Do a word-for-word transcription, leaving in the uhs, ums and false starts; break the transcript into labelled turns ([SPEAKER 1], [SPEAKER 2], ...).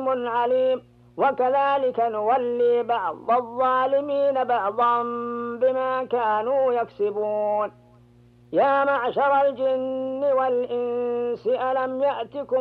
[SPEAKER 1] حكيم عليم. وكذلك نولي بعض الظالمين بعضا بما كانوا يكسبون. يا معشر الجن والإنس ألم يأتكم